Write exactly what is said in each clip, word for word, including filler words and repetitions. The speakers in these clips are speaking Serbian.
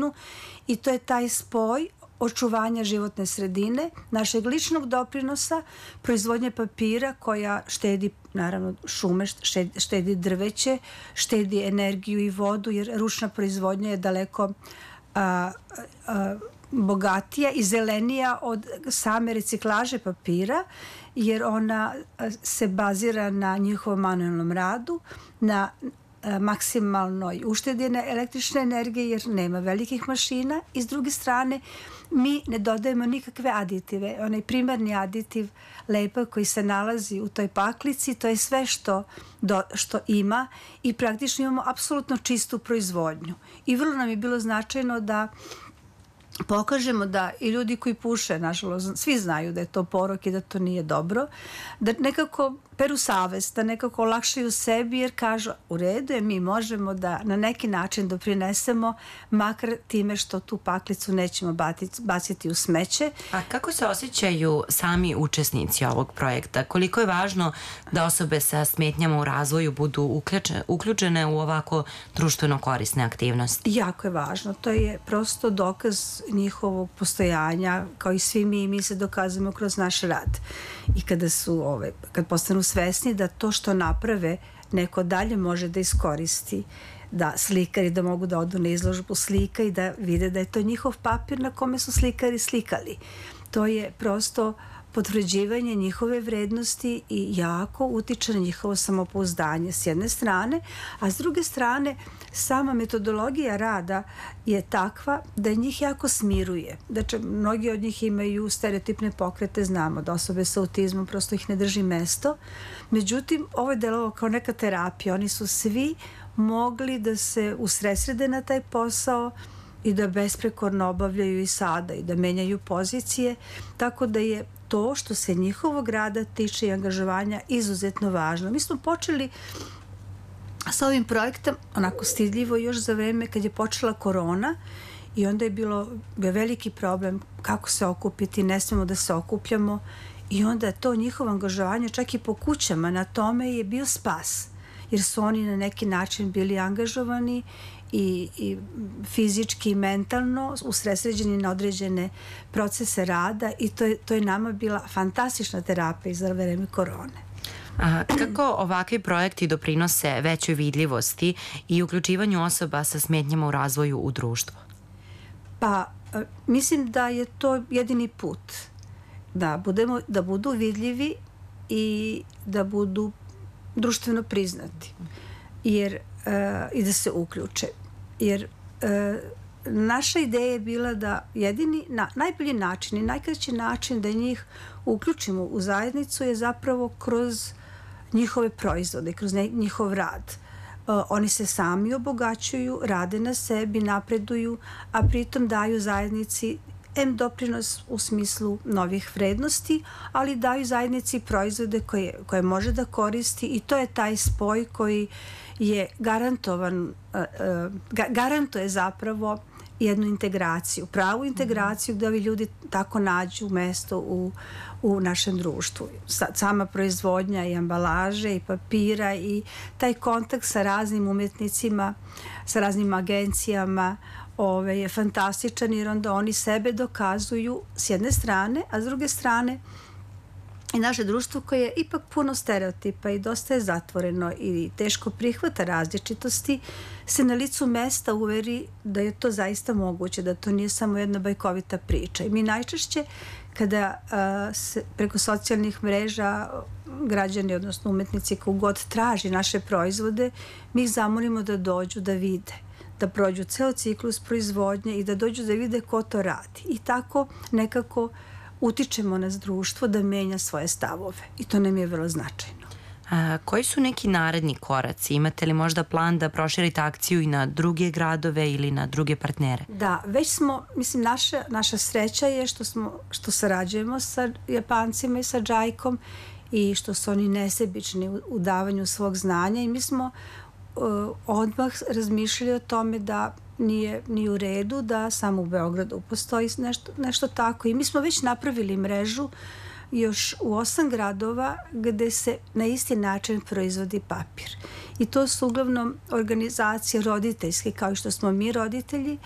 sredinu i to je taj spoj očuvanja životne sredine, našeg ličnog doprinosa, proizvodnje papira koja štedi naravno šume, štedi drveće, štedi energiju i vodu, jer ručna proizvodnja je daleko a, a, bogatija i zelenija od same reciklaže papira, jer ona se bazira na njihovom manuelnom radu, na maksimalnoj uštedi električne energije jer nema velikih mašina i s druge strane mi ne dodajemo nikakve aditive. Onaj primarni aditiv lepak koji se nalazi u toj paklici, to je sve što, do, što ima i praktično imamo apsolutno čistu proizvodnju. I vrlo nam je bilo značajno da pokažemo da i ljudi koji puše, nažalost, svi znaju da je to porok i da to nije dobro, da nekako peru savest, da nekako olakšaju sebi jer kažu u redu je, mi možemo da na neki način doprinesemo makar time što tu paklicu nećemo baciti, baciti u smeće. A kako se osjećaju sami učesnici ovog projekta? Koliko je važno da osobe sa smetnjama u razvoju budu uključene u ovako društveno korisne aktivnosti? Jako je važno. To je prosto dokaz njihovog postojanja, kao i svi mi, mi se dokazujemo kroz naš rad. I kada su, ove, kad postanu svesni da to što naprave neko dalje može da iskoristi, da slikari da mogu da odu na izložbu slika i da vide da je to njihov papir na kome su slikari slikali. To je prosto potvrđivanje njihove vrednosti i jako utiče na njihovo samopouzdanje s jedne strane, a s druge strane sama metodologija rada je takva da njih jako smiruje. Znači, mnogi od njih imaju stereotipne pokrete, znamo da osobe sa autizmom prosto ih ne drži mesto. Međutim, ovo je delovalo kao neka terapija. Oni su svi mogli da se usredsrede na taj posao i da besprekorno obavljaju i sada i da menjaju pozicije, tako da je to što se njihovog rada tiče i angažovanja izuzetno važno. Mi smo počeli sa ovim projektom onako stidljivo još za vreme kad je počela korona i onda je bilo veliki problem kako se okupiti, ne smemo da se okupljamo i onda je to njihovo angažovanje čak i po kućama na tome je bio spas, jer su oni na neki način bili angažovani i, i fizički i mentalno usredsređeni na određene procese rada i to je, to je nama bila fantastična terapija za vreme korone. A kako ovakvi projekti doprinose većoj vidljivosti i uključivanju osoba sa smetnjama u razvoju u društvo? Pa, mislim da je to jedini put da, budemo, da budu vidljivi i da budu društveno priznati jer, uh, i da se uključe. Jer uh, naša ideja je bila da jedini, na, najbolji način i najkraći način da njih uključimo u zajednicu je zapravo kroz njihove proizvode, kroz ne, njihov rad. Uh, oni se sami obogaćuju, rade na sebi, napreduju, a pritom daju zajednici em doprinos u smislu novih vrednosti, ali daju zajednici proizvode koje, koje može da koristi i to je taj spoj koji je garantovan, uh, uh, ga, garantuje zapravo jednu integraciju, pravu integraciju gde ovi ljudi tako nađu mesto u, u našem društvu. Sa, sama proizvodnja i ambalaže i papira i taj kontakt sa raznim umetnicima, sa raznim agencijama ove, je fantastičan jer onda oni sebe dokazuju s jedne strane, a s druge strane i naše društvo koje je ipak puno stereotipa i dosta je zatvoreno i teško prihvata različitosti, se na licu mesta uveri da je to zaista moguće, da to nije samo jedna bajkovita priča. I mi najčešće kada a, se preko socijalnih mreža građani, odnosno umetnici kogod traži naše proizvode, mi ih zamolimo da dođu da vide, da prođu ceo ciklus proizvodnje i da dođu da vide ko to radi. I tako nekako utičemo na društvo da menja svoje stavove i to nam je vrlo značajno. A, koji su neki naredni koraci? Imate li možda plan da proširite akciju i na druge gradove ili na druge partnere? Da, već smo, mislim, naša, naša sreća je što, smo, što sarađujemo sa Japancima i sa Džajkom i što su oni nesebični u, u davanju svog znanja i mi smo uh, odmah razmišljali o tome da nije ni u redu da samo u Beogradu postoji nešto, nešto tako i mi smo već napravili mrežu još u osam gradova gde se na isti način proizvodi papir i to su uglavnom organizacije roditeljske kao što smo mi roditelji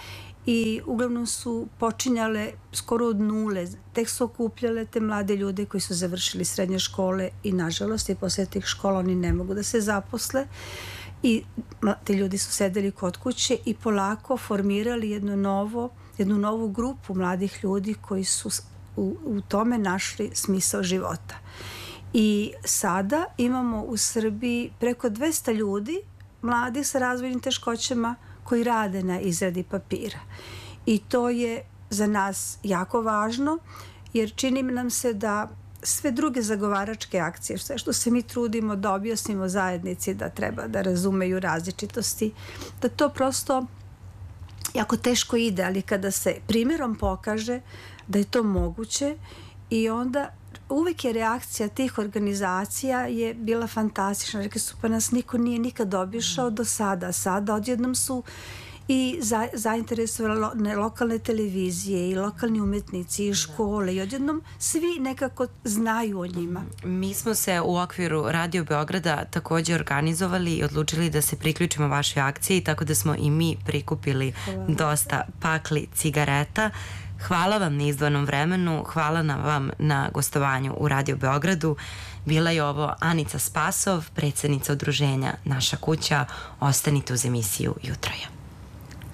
i uglavnom su počinjale skoro od nule. Tek su okupljale te mlade ljude koji su završili srednje škole i nažalost i posle tih škola oni ne mogu da se zaposle i ti ljudi su sedeli kod kuće i polako formirali jedno novo, jednu novu grupu mladih ljudi koji su u, u tome našli smisao života. I sada imamo u Srbiji preko dvesta ljudi mladih sa razvojnim teškoćama koji rade na izradi papira. I to je za nas jako važno, jer čini nam se da sve druge zagovaračke akcije, sve što se mi trudimo da objasnimo zajednici da treba da razumeju različitosti, da to prosto jako teško ide, ali kada se primjerom pokaže da je to moguće i onda uvek je reakcija tih organizacija je bila fantastična. Rekli su, pa nas niko nije nikad obišao do sada. Sada odjednom su i za, zainteresovali lokalne televizije i lokalni umetnici i škole i odjednom svi nekako znaju o njima. Mi smo se u okviru Radio Beograda također organizovali i odlučili da se priključimo vašoj akciji, tako da smo i mi prikupili Hvala. dosta pakli cigareta. Hvala vam na izdvojenom vremenu, hvala na vam na gostovanju u Radio Beogradu. Bila je ovo Anica Spasov, predsjednica udruženja Naša kuća. Ostanite uz emisiju Jutro je.